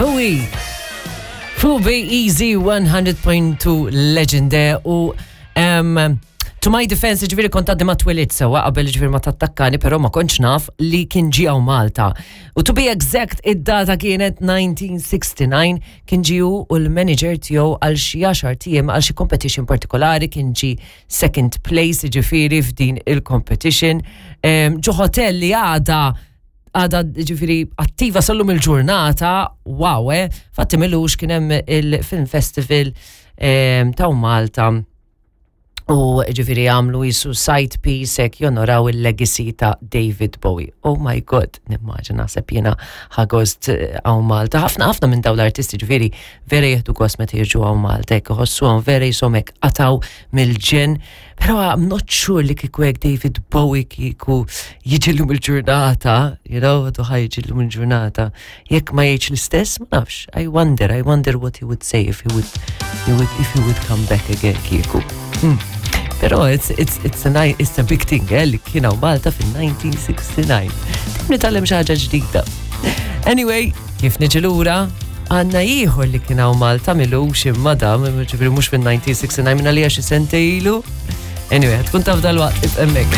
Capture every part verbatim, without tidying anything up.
Bowie. Fu B Easy one hundred point two Legend u um, to my defense ġifieri kont għaddi ma twilit sewa qabel ġifieri ma tattakkani però ma kontx naf li kien ġi hawn Malta. U to be exact id-data kienet nineteen sixty-nine kien ġiju u l-manager tiegħu għal xi għaxar tiem għal xi competition partikolari kien ġi second place ġifieri f'din il-competition. Um, ġo hotel li għada għada ġifiri attiva sallum il-ġurnata, wow, eh, fatti millux kienem il-Film Festival eh, ta' Malta u ġifiri għamlu jisu side piece ek jonoraw il-legacy ta' David Bowie. Oh my god, nimmaġina sepp jena ħagost għaw Malta. ħafna ħafna minn daw l-artisti ġifiri vera jihdu għos meta jirġu għaw Malta, ek ħossu għan vera jisomek għataw mil-ġen. Pero I'm not sure li kiku għek David Bowie kiku jiġillum il-ġurnata, you know, għadu ħaj jiġillum il-ġurnata. Jek ma jieċ l-istess, ma nafx. I wonder, I wonder what he would say if he would, he would, if he would come back again kiku. Hmm. Pero it's, it's, it's, a, it's a big thing, eh, li kiena Malta fin nineteen sixty-nine. Tim nitallem xaġa ġdida. Anyway, kif niġilura, għanna jieħor li kiena Malta milux immadam, ġifiri mux fin nineteen sixty-nine minna li għaxi sente ilu. Anyway, tkun taf dal-waqt ifemmek.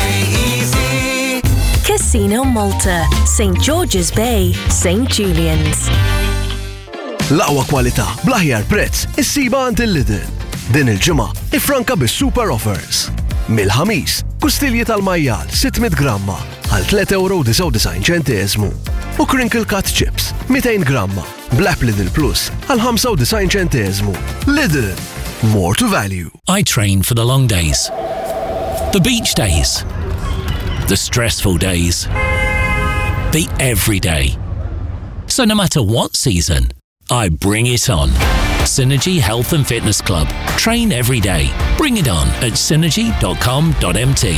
Casino Malta, Saint George's Bay, Saint Julian's. L-aqwa kwalità, bl-aħjar prezz, issiba għand il-Lidl. Din il-ġimgħa ifranka bis-super offers. Mil-ħamis, kustilji tal-majjal sitt mija gramma għal tliet euro u disgħin ċenteżmu. U crinkle cut chips mئتين gramma bl-app Lidl Plus għal ħamsa u disgħin ċenteżmu. Lidl, more to value. I train for the long days, the beach days, the stressful days, the everyday. So no matter what season, I bring it on. Synergy Health and Fitness Club. Train every day. Bring it on at synergy dot com dot m t.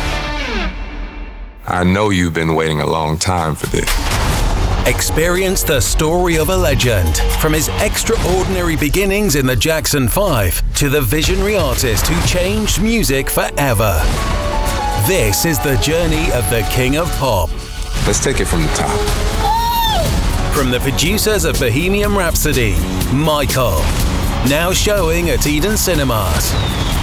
I know you've been waiting a long time for this. Experience the story of a legend, from his extraordinary beginnings in the Jackson five to the visionary artist who changed music forever. This is the journey of the King of Pop. Let's take it from the top. From the producers of Bohemian Rhapsody, Michael, now showing at Eden Cinemas.